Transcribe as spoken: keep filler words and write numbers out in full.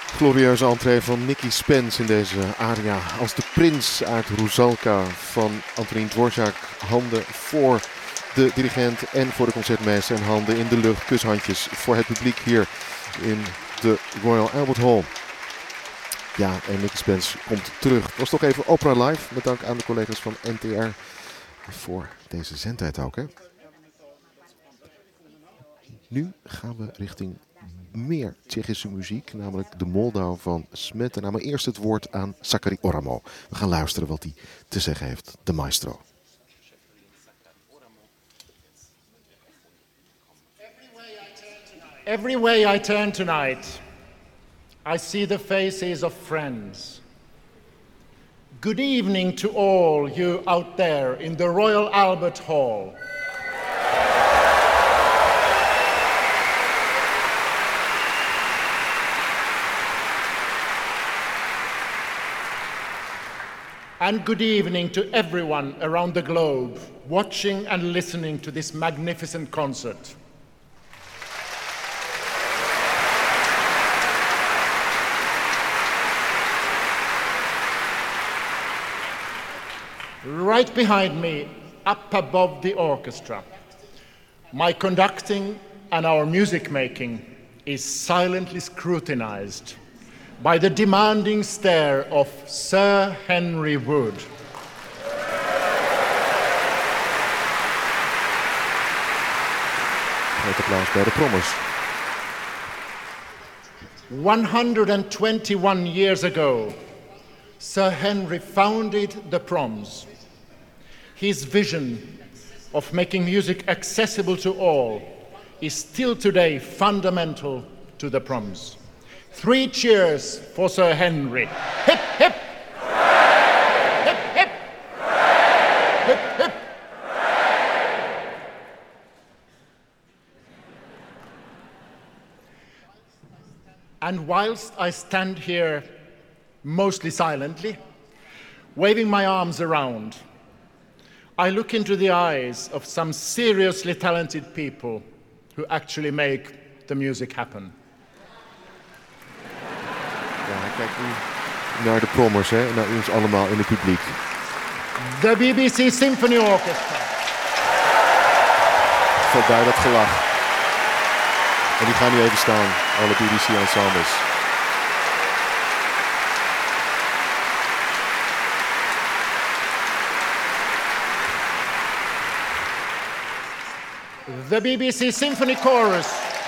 Glorieuze entree van Nicky Spence in deze aria als de prins uit Rusalka van Antonín Dvořák. Handen voor de dirigent en voor de concertmeester en handen in de lucht, kushandjes voor het publiek hier in de Royal Albert Hall. Ja, en Nicky Spence komt terug. Het was toch even Opera Live, met dank aan de collega's van N T R voor deze zendtijd ook, hè. Nu gaan we richting meer Tsjechische muziek, namelijk de Moldau van Smetana. Maar eerst het woord aan Sakari Oramo. We gaan luisteren wat hij te zeggen heeft, de maestro. Every way I turn tonight, I see the faces of friends. Good evening to all you out there in the Royal Albert Hall. And good evening to everyone around the globe watching and listening to this magnificent concert. Right behind me, up above the orchestra, my conducting and our music making is silently scrutinized by the demanding stare of Sir Henry Wood. Groot applaus bij de Prommers. one hundred twenty-one years ago, Sir Henry founded the Proms. His vision of making music accessible to all is still today fundamental to the Proms. Three cheers for Sir Henry. Hip, hip! Hip, hip! Hip, hip! And whilst I stand here mostly silently, waving my arms around, I look into the eyes of some seriously talented people who actually make the music happen. Ja, kijk nu naar de Prommers, hè, naar ons allemaal in het publiek. The B B C Symphony Orchestra. Valt bij dat gelach. En die gaan nu even staan, alle B B C-ensembles. The B B C Symphony Chorus.